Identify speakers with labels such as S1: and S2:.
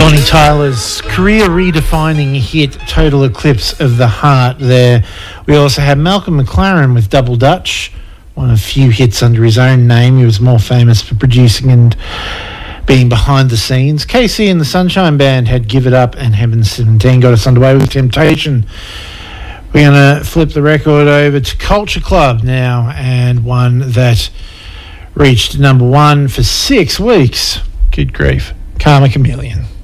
S1: Bonnie Tyler's career-redefining hit Total Eclipse of the Heart there. We also have Malcolm McLaren with Double Dutch, one of few hits under his own name. He was more famous for producing and being behind the scenes. KC and the Sunshine Band had Give It Up, and Heaven 17 got us underway with Temptation. We're going to flip the record over to Culture Club now, and one that reached number one for 6 weeks. Good grief. Karma Chameleon.